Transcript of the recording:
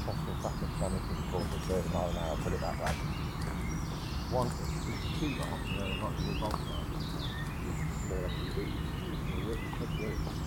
possible traffic damage is called at 30 mile an hour, put it that way. One, it's too long, you know, like the revolver, it's more like a